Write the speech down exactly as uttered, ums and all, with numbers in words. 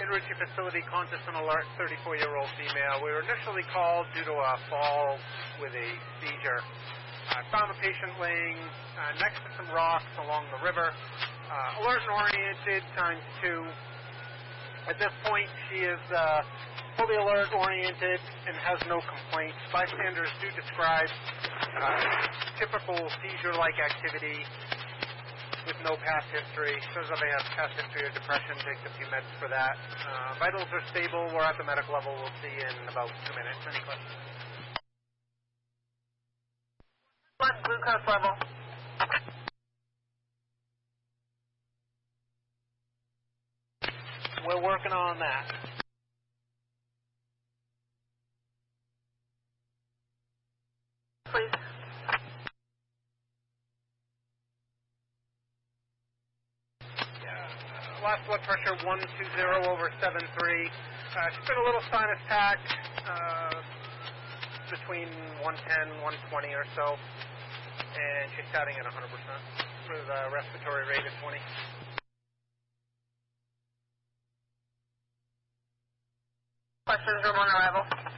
Ritchie facility, conscious and alert, thirty-four-year-old female. We were initially called due to a fall with a seizure. I uh, found the patient laying uh, next to some rocks along the river. Uh, alert and oriented times two. At this point, she is uh, fully alert, oriented, and has no complaints. Bystanders do describe uh, typical seizure-like activity with no past history. Shows that they have past history of depression. Takes a few meds for that. Uh, vitals are stable. We're at the medical level. We'll see in about two minutes. Any questions? Blood glucose level. We're working on that. Please. Last blood pressure one twenty over seven three. Uh, she's been a little sinus pack, uh, between one ten, one twenty or so, and she's starting at one hundred percent with a respiratory rate of twenty. Questions, room on arrival.